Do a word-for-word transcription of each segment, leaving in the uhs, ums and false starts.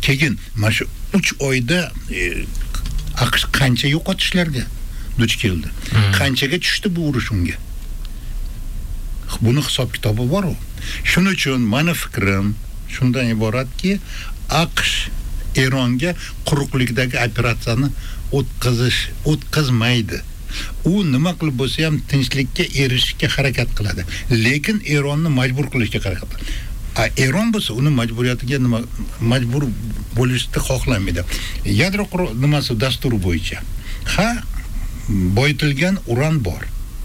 keyin mana shu uch oyda e, AQSh qancha yo'qotishlarga duch keldi. Hmm. Qanchaga tushdi bu urush unga? Buni hisob kitobi bor u. Shuning uchun meni fikrim shundan iboratki, AQSh Eronga quruqlikdagi operatsiyani o'tkazish, o'tkazmaydi. U nima qilib bo'lsa ham tinchlikka erishishga harakat qiladi. Lekin Eronni majbur qilishga harakat qiladi. A Eron bo'lsa uni majburiyatiga nima majbur bo'lishni xohlamaydi. Yadro nimasi dasturi bo'yicha. Ha, boyitilgan uran bor.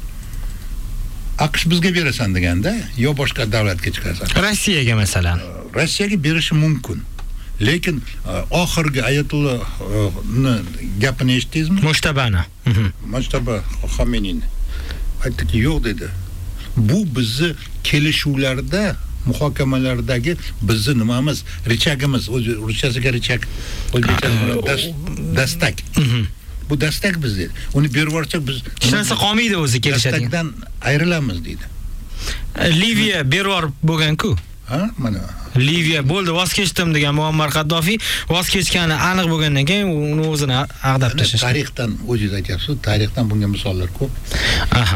AQSh bizga berasan deganda, yo boshqa davlatga chiqarsan. Rossiyaga masalan. Rossiyaga berishi mumkin. Lekin oxirgi Ayatullohni gapini eshitdingizmi? Mushtabani. Mushtaba Xomeniyni. Aytdiki, yo'q dedi. Bu bizni kelishuvlarda, muhokamalardagi bizni nimamiz, richagimiz, o'zi ruschasiga richag, o'zbekchasiga dastak. Bu dastak biz dedi. Uni berib yuborsak biz hech narsa qolmaydi o'zi kelishadigan. Dastakdan ayrilamiz dedi. Liviya berib bo'lgan-ku. Ha, mana Liviya bo'ldi, voz kechdim degan Muammar Qaddofiy voz kechgani aniq bo'lgandan keyin uni o'zini ag'dab tashlashdi. Tarixdan o'zingiz aytyapsiz, tarixdan bunga misollar ko'p. Aha.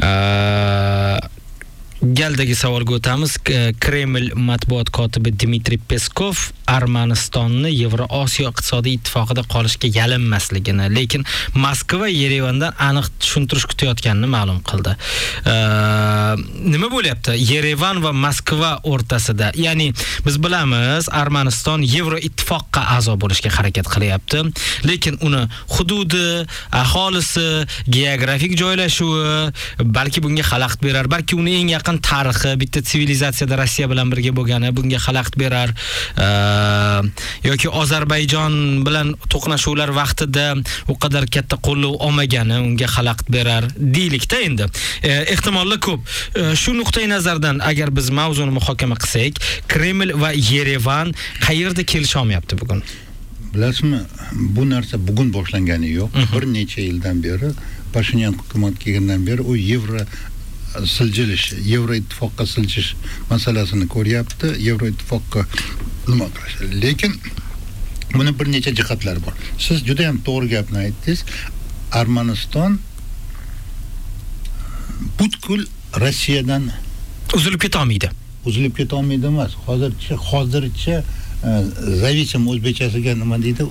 Galdagi savolga o'tamiz. Kreml matbuot kotibi Dmitriy Peskov Armanistonni Yevrosiyo iqtisodiy ittifoqida qolishga yalinmasligini, lekin Moskva Yerevandan aniq tushuntirish kutayotganini ma'lum qildi. Nima bo'lyapti? Yerevan va Moskva o'rtasida, ya'ni biz bilamiz, Armaniston Yevro ittifoqqa a'zo bo'lishga harakat qilyapti, lekin uni hududi, aholisi, geografik joylashuvi balki bunga xalaqit berar, balki uni eng yaqin tarixi, bitta sivilizatsiyada Rossiya bilan birga bo'lgani bunga xalaqit berar. Yoki Ozarbayjon bilan to'qnashuvlar vaqtida u qadar katta qo'llov olmagani unga xalaqit berar deylikda endi. Ehtimollar ko'p. Shu nuqtai nazardan agar biz mavzuni muhokama qilsak, Kreml va Yerevan qayerda kelisha olmayapti bugun? Bilasizmi, bu narsa bugun boshlangani yo'q. Bir necha yildan beri, Pashinyan hukumat kelgandan beri u Yevro siljilish, Yevro ittifoqqa siljish masalasini ko'ryapti. Yevro ittifoqqa nima qilish. Lekin buni bir necha jihatlari bor. Siz juda ham to'g'ri gapni aytdingiz. Armaniston butkul Rossiyadan uzilib keta olmaydi. Uzilib keta olmaydi emas. Hozircha hozircha zavisim o'zbekchasiga nima deydi?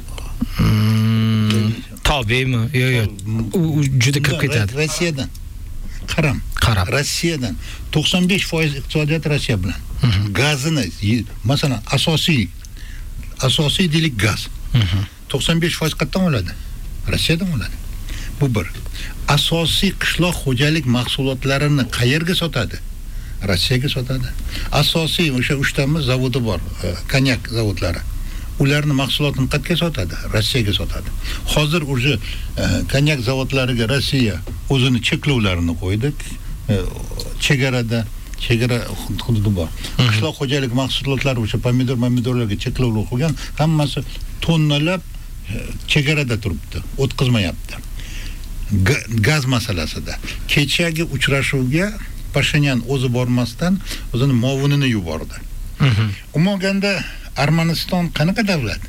Tobemi? Yo'q, yo'q. U juda kirib ketadi. Rossiyadan qaram. Qarab. Rossiyadan to'qson besh foiz iqtisodiyot Rossiya bilan. Gazini, masalan, asosiy asosiy deylik gaz. to'qson besh foiz qayerdan oladi? Rossiyadan oladi. Bu bir. Asosiy qishloq xo'jalik mahsulotlarini qayerga sotadi? Rossiyaga sotadi. Asosiy o'sha uchtamiz zavodi bor, konyak zavodlari. Ularni mahsulotini qayerga sotadi? Rossiyaga sotadi. Hozir o'sha konyak zavodlariga Rossiya o'zini cheklovlarini qo'ydi. Chegarada chegara hududi bor. Qishloq xo'jalik mahsulotlari o'sha pomidor, pomidorlarga cheklovlar qo'ygan, hammasi tonnalab chegarada turibdi, o'tkazmayapti. Gaz masalasida kechagi uchrashuvga Pashinyan o'zi bormasdan o'zini muovinini yubordi. Umoganda Armaniston qanaqa davlat?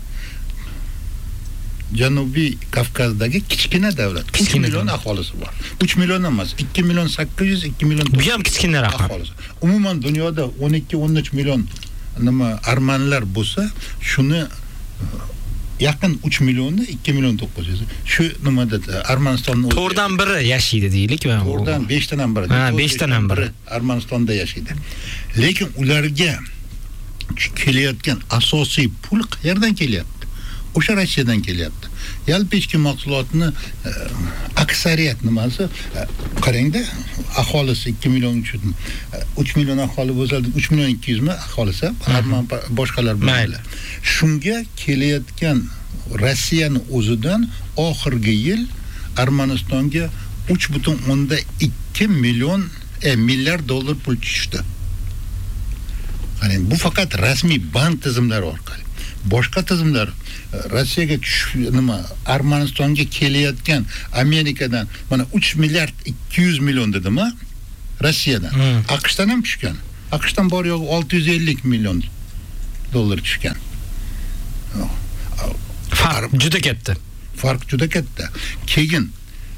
Janubiy Kavkazdagi kichkina davlat. uch million aholisi bor. uch million emas, ikki million sakkiz yuz, ikki million. Bu ham kichkina raqam. Umuman dunyoda o'n ikki o'n uch million nima armanlar bo'lsa, shuni yaqin uch millionni ikki million to'qqiz yuz. Shu nimada Armanistonning o'zi to'rtdan biri yashaydi deylik va to'rtdan beshdan ham biri. Ha, beshdan ham biri Armanistonda yashaydi. Lekin ularga kelayotgan asosiy pul qayerdan kelyapti? O'sha Rossiyadan kelyapti. Yalpi mahsulotni aksariyat nimasi qarangda, aholisi ikki million uch million aholi bo'lsa, uch million ikki yuz ming aholisi, boshqalar bilan. Shunga kelayotgan Rossiyani o'zidan oxirgi yil Armanistonga uch butun o'nda ikki million e, milliard dollar pul tushdi. Ya'ni bu faqat rasmiy bank tizimlari orqali. Boshqa tizimlar Rossiyaga nima Armanistonga kelayotgan Amerikadan mana uch milliard ikki yuz million dedimi? Rossiyadan. Hmm. AQShdan ham tushgan. AQShdan bor yo'q olti yuz ellik million dollar tushgan. farq juda katta. Farq juda katta. Keyin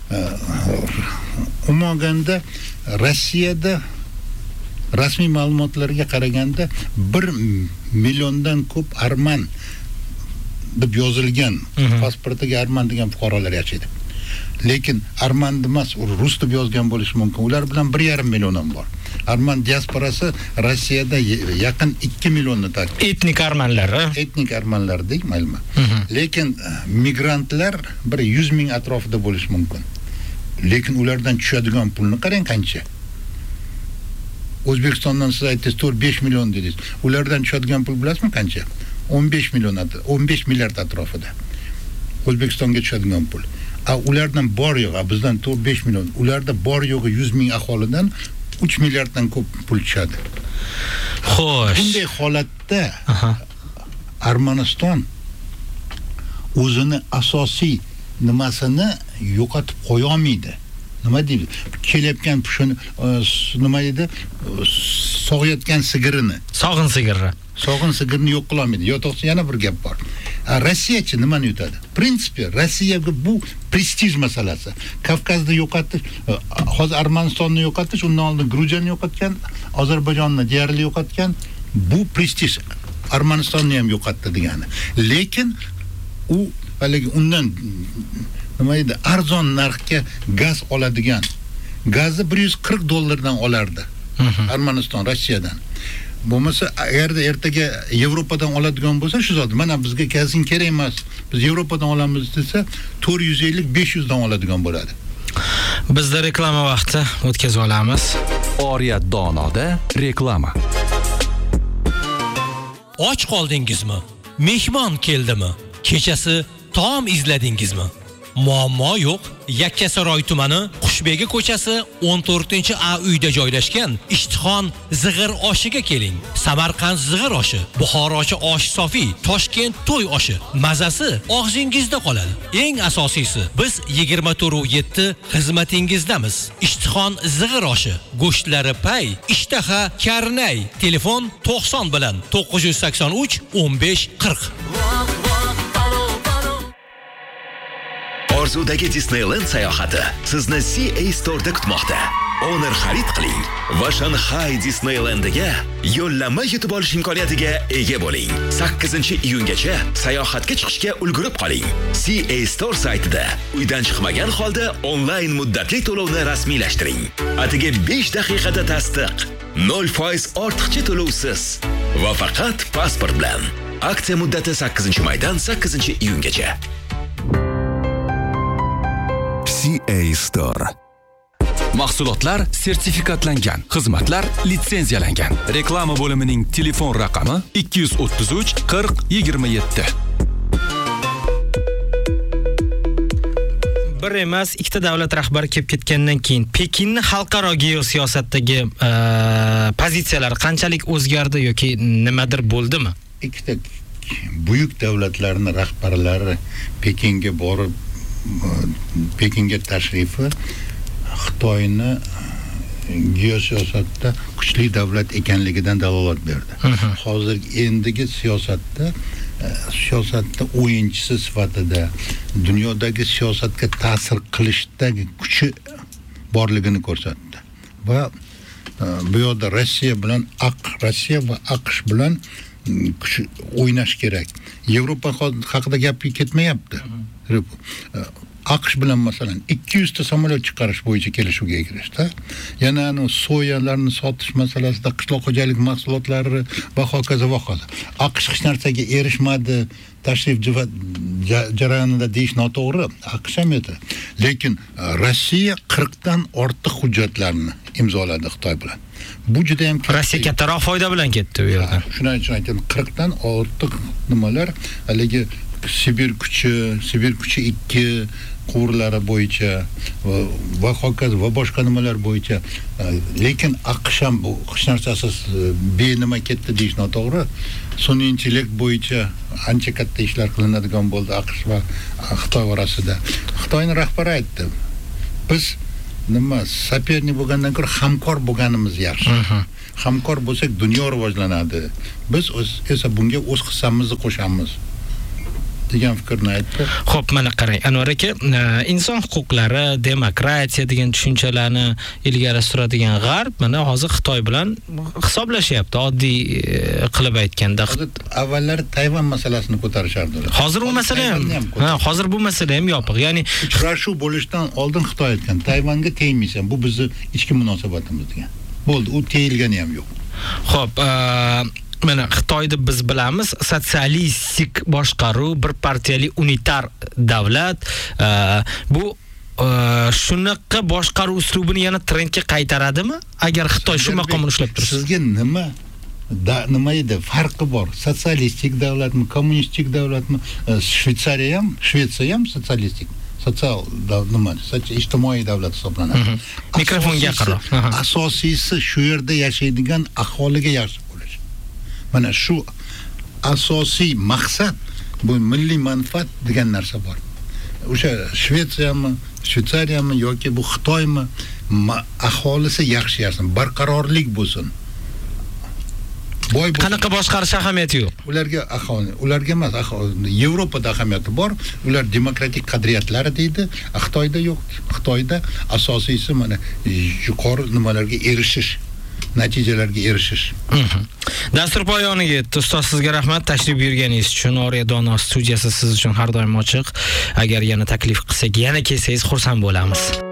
umumganda Rossiyada rasmiy ma'lumotlarga qaraganda bir milliondan ko'p arman deb yozilgan pasportiga arman degan fuqarolar yashaydi. Lekin arman emas, rus deb yozgan bo'lishi mumkin. Ular bilan bir yarim million ham bor. Arman diasporasi Rossiyada yaqin ikki millionni tashkil. Etnik armanlar, etnik armanlar deymanmi? Lekin migrantlar bir yuz ming atrofida bo'lishi mumkin. Lekin ulardan tushadigan pulni qarang qancha. O'zbekistondan siz aytdingiz to'rt besh million dedingiz. Ulardan tushadigan pul bilasizmi qancha? o'n besh million, o'n besh milliard atrofida. O'zbekistonga tushadigan pul. A ulardan bor yo'g'i, bizdan to'rt besh million, ularda bor yo'g'i yuz ming aholidan uch milliarddan ko'p pul tushadi. Xo'sh. Bunday holatda Armaniston o'zini asosiy nimasini yo'qotib qo'ya olmaydi. Nima deydi? Kelayotgan shuni nima edi? Sog'ayotgan sigirini. Sog'in sigiri. Sog'in sigirni yo'q qila olmaydi. Yo to'g'ri yana bir gap bor. Rossiyachi nimani yutadi? Prinsipi Rossiyaga bu prestij masalasi. Kavkazda yo'qotish, hozir Armanistonni yo'qotish, undan oldin Gruziyani yo'qotgan, Ozarbayjonni deyarli yo'qotgan, bu prestij Armanistonni ham yo'qotdi degani. Lekin u haligi undan nima edi? Arzon narxga gaz oladigan. Gazni bir yuz qirq dollardan olardi. Armaniston Rossiyadan. Bo'lmasa agarda ertaga Yevropadan oladigan bo'lsa, shu zot mana bizga gazing kerak emas. Biz Yevropadan olamiz desa, to'rt yuz ellik besh yuz dan oladigan bo'ladi. Bizda reklama vaqti o'tkazib olamiz. Oriyat donoda reklama. Och qoldingizmi? Mehmon keldimi? Kechasi taom izladingizmi? Muammo yo'q. Yakkasaroy tumani Qushbegi ko'chasi o'n to'rtinchi A uyda joylashgan Ishtixon zig'ir oshiga keling. Samarqand zig'ir oshi, Buxorochi osh sofiy, Toshkent to'y oshi. Mazasi og'zingizda qoladi. Eng asosiysi, biz yigirma to'rt yetti xizmatingizdamiz. Ishtixon zig'ir oshi, go'shtlari pay, ishtaha karnay. Telefon to'qson bilan to'qqiz yuz sakson uch o'n besh qirq. Orzudagi Disneyland sayohati sizni C A Store'da kutmoqda. Honor xarid qiling va Shanghai Disneylandiga yo'llanma yutib olish imkoniyatiga ega bo'ling. sakkizinchi iyungacha sayohatga chiqishga ulgurib qoling. C A Store saytida uydan chiqmagan holda onlayn muddatli to'lovni rasmiylashtiring. Atigi besh daqiqada tasdiq, nol foiz ortiqcha to'lovsiz va faqat pasport bilan. Aksiya muddati sakkizinchi maydan sakkizinchi iyungacha. C A Store. Mahsulotlar sertifikatlangan, xizmatlar litsenziyalangan. Reklama bo'limining telefon raqami ikki yuz o'ttiz uch qirq yigirma yetti. Bir emas, ikkita davlat rahbari kelib ketgandan keyin Pekinning xalqaro geosiyosatdagi pozitsiyalari qanchalik o'zgardi yoki nimadir bo'ldimi? Ikkita buyuk davlatlarning rahbarlari Pekinga borib Pekinga tashrifi Xitoyni geosiyosatda kuchli davlat ekanligidan dalolat berdi. Hozir endigi siyosatda siyosatda o'yinchisi sifatida dunyodagi siyosatga ta'sir qilishdagi kuchi borligini ko'rsatdi. Va bu yerda Rossiya bilan Aq Rossiya va AQSh bilan kuch o'ynash kerak. Yevropa haqida gap ketmayapti. AQSh bilan masalan ikki yuz ta samolyot chiqarish bo'yicha kelishuvga kirishdi. Yana ana soyalarni sotish masalasida qishloq xo'jalik mahsulotlari va hokazo va hokazo. AQSh hech narsaga erishmadi, tashrif jarayonida deyish noto'g'ri. AQSh ham edi. Lekin Rossiya qirqdan ortiq hujjatlarni imzoladi Xitoy bilan. Bu juda ham Rossiya kattaroq foyda bilan ketdi u yerdan. Shunday uchun aytdim, qirqdan ortiq nimalar, haligi Sibir kuchi, Sibir kuchi ikki quvurlari bo'yicha va hokazo va boshqa nimalar bo'yicha. Lekin AQSh ham bu hech narsasiz benima ketdi deyish noto'g'ri. Sun'iy intellekt bo'yicha ancha katta ishlar qilinadigan bo'ldi AQSh va Xitoy orasida. Xitoyning rahbari aytdi, biz nima sopernik bo'lgandan ko'ra hamkor bo'lganimiz yaxshi. Hamkor bo'lsak dunyo rivojlanadi. Biz esa bunga o'z hissamizni qo'shamiz degan fikrni aytdi. Xo'p, mana qarang, Anvar aka, inson huquqlari, demokratiya degan tushunchalarni ilgari suradigan G'arb mana hozir Xitoy bilan hisoblashyapti, oddiy qilib aytganda. Avvallari Tayvan masalasini ko'tarishardi. Hozir u masala ham, ha, hozir bu masala ham yopiq. Ya'ni uchrashuv bo'lishdan oldin Xitoy aytgan, Tayvanga tegmaysan, bu bizning ichki munosabatimiz degan. Bo'ldi, u tegilgani ham yo'q. Xo'p, mana Xitoyni biz bilamiz, sotsialistik boshqaruv, bir partiyali unitar davlat. Bu shunaqa boshqaruv uslubini yana trendga qaytaradimi? Agar Xitoy shu maqomini ushlab tursa. Sizga nima da nima edi? Farqi bor. Sotsialistik davlatmi, kommunistik davlatmi? Shveysariya ham, Shvetsiya ham sotsialistik. Sotsial nima? Ijtimoiy davlat hisoblanadi. Mikrofonga qarab. Asosiysi shu yerda yashaydigan aholiga yaxshi bo'lish. Mana shu asosiy maqsad, bu milliy manfaat degan narsa bor. O'sha Shvetsiyami, Shveysariyami yoki bu Xitoymi, aholisi yaxshi yashasin, barqarorlik bo'lsin. Boy qanaqa boshqarish ahamiyati yo'q. Ularga aholi, ularga emas, Yevropada ahamiyati bor. Ular demokratik qadriyatlari deydi, Xitoyda yo'q. Xitoyda asosiysi mana yuqori nimalarga erishish, natijalarga erishish. Dastur poyoniga yetdi. Ustoz, sizga rahmat tashrif buyurganingiz uchun. Oriya Dono studiyasi siz uchun har doim ochiq. Agar yana taklif qilsak, yana kelsangiz xursand bo'lamiz.